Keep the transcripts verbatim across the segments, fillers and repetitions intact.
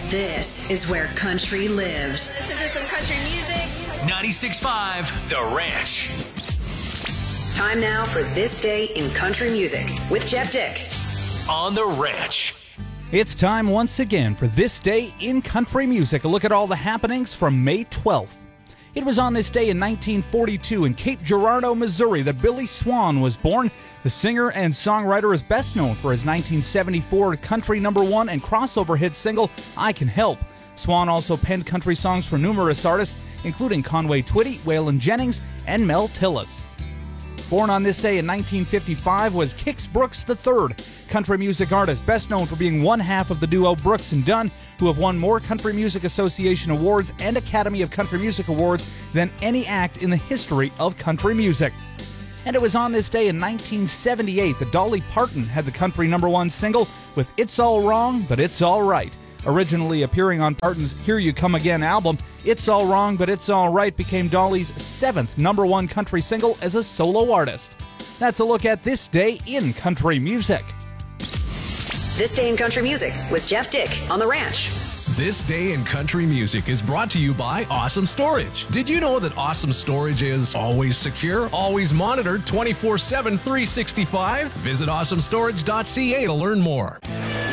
This is where country lives. Listen to some country music. ninety-six point five The Ranch. Time now for This Day in Country Music with Jeff Dick. On The Ranch. It's time once again for This Day in Country Music. A look at all the happenings from May twelfth. It was on this day in nineteen forty-two in Cape Girardeau, Missouri, that Billy Swan was born. The singer and songwriter is best known for his nineteen seventy-four country number one and crossover hit single, I Can Help. Swan also penned country songs for numerous artists, including Conway Twitty, Waylon Jennings, and Mel Tillis. Born on this day in nineteen fifty-five was Kix Brooks the third, country music artist, best known for being one half of the duo Brooks and Dunn, who have won more Country Music Association awards and Academy of Country Music awards than any act in the history of country music. And it was on this day in nineteen seventy-eight that Dolly Parton had the country number one single with It's All Wrong, But It's All Right. Originally appearing on Parton's Here You Come Again album, It's All Wrong, But It's All Right became Dolly's seventh number one country single as a solo artist. That's a look at This Day in Country Music. This Day in Country Music with Jeff Dick on The Ranch. This Day in Country Music is brought to you by Awesome Storage. Did you know that Awesome Storage is always secure, always monitored, twenty-four seven, three sixty-five? Visit awesome storage dot c a to learn more.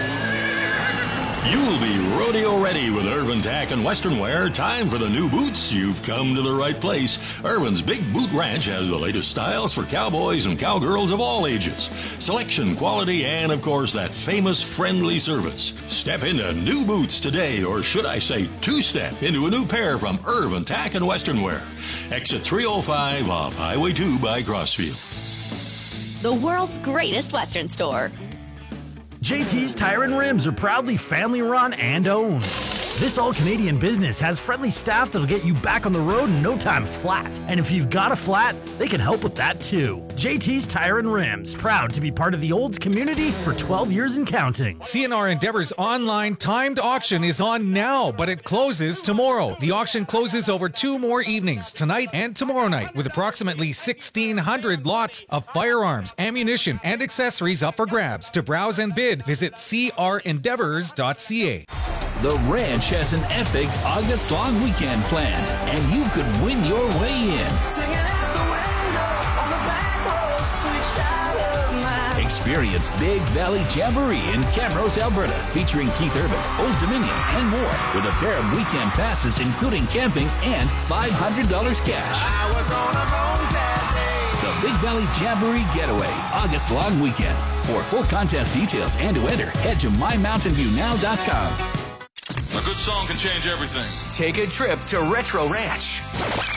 You'll be rodeo ready with Irvin Tack and Western Wear. Time for the new boots. You've come to the right place. Irvin's Big Boot Ranch has the latest styles for cowboys and cowgirls of all ages. Selection, quality, and of course that famous friendly service. Step into new boots today, or should I say two-step into a new pair from Irvin Tack and Western Wear. Exit three oh five off Highway two by Crossfield. The world's greatest Western store. J T's Tire and Rims are proudly family-run and owned. This all-Canadian business has friendly staff that'll get you back on the road in no time flat. And if you've got a flat, they can help with that too. J T's Tire and Rims, proud to be part of the Olds community for twelve years and counting. C N R Endeavor's online timed auction is on now, but it closes tomorrow. The auction closes over two more evenings, tonight and tomorrow night, with approximately sixteen hundred lots of firearms, ammunition, and accessories up for grabs. To browse and bid, visit c r endeavors dot c a. The Ranch has an epic August-long weekend planned, and you could win your way in. Experience Big Valley Jamboree in Camrose, Alberta, featuring Keith Urban, Old Dominion, and more, with a pair of weekend passes including camping and five hundred dollars cash. I was on a road that day. The Big Valley Jamboree Getaway, August-long weekend. For full contest details and to enter, head to my mountain view now dot com. A good song can change everything. Take a trip to Retro Ranch.